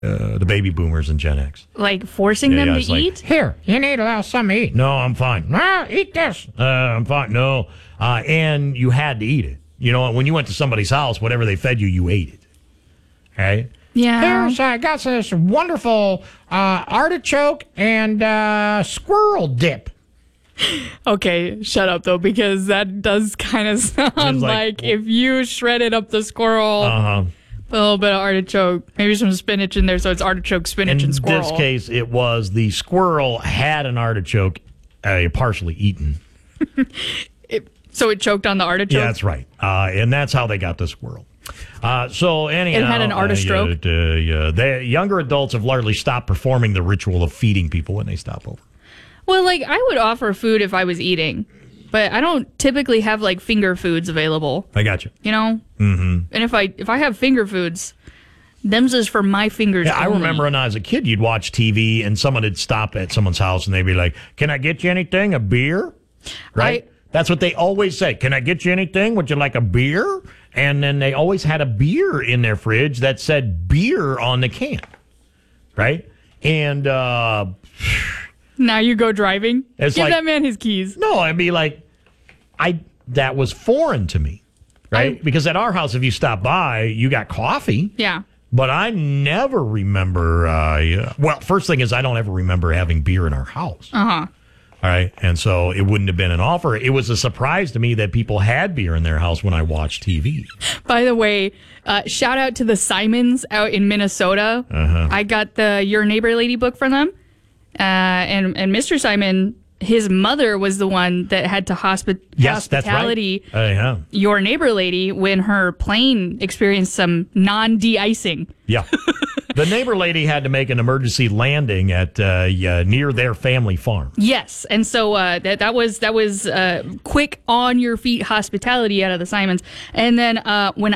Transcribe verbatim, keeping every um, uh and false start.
uh, the baby boomers and Gen X. Like forcing Yeah, them yeah, to it's like, eat? Here, you need to allow some to eat. No, I'm fine. Ah, eat this. Uh, I'm fine. No. Uh, and you had to eat it. You know, when you went to somebody's house, whatever they fed you, you ate it. Okay? Yeah. Here's, I got this wonderful uh, artichoke and uh, squirrel dip. Okay, shut up though, because that does kind of sound It's like, like- if you shredded up the squirrel, Uh-huh. a little bit of artichoke, maybe some spinach in there, so it's artichoke, spinach, In and squirrel. this case, it was the squirrel had an artichoke uh, partially eaten. It, so it choked on the artichoke? Yeah, that's right. Uh, and that's how they got the squirrel. Uh, so anyhow, It had an uh, artistroke? yeah, yeah, the younger adults have largely stopped performing the ritual of feeding people when they stop over. Well, like, I would offer food if I was eating, but I don't typically have, like, finger foods available, I got you. you know? Mm-hmm. And if I if I have finger foods, them's is for my fingers Yeah, I only. remember when I was a kid, you'd watch T V and someone would stop at someone's house and they'd be like, "Can I get you anything? A beer?" Right? I- That's what they always say. "Can I get you anything? Would you like a beer?" And then they always had a beer in their fridge that said beer on the can. Right? And uh, Now you go driving? It's Give like- that man his keys. no, I'd be like, I that was foreign to me. Right? I- because at our house, if you stop by, you got coffee. Yeah. But I never remember. Uh, yeah. Well, first thing is, I don't ever remember having beer in our house. Uh-huh. All right. And so it wouldn't have been an offer. It was a surprise to me that people had beer in their house when I watched T V. By the way, uh, shout out to the Simons out in Minnesota. Uh-huh. I got the Your Neighbor Lady book from them. Uh, and, and Mister Simon, his mother was the one that had to hospi- Yes, that's right. hospitality Uh, yeah. Your Neighbor Lady when her plane experienced some non-de-icing. Yeah. The neighbor lady had to make an emergency landing at uh, yeah, near their family farm. Yes, and so uh, that that was that was uh, quick on your feet hospitality out of the Simons. And then uh, when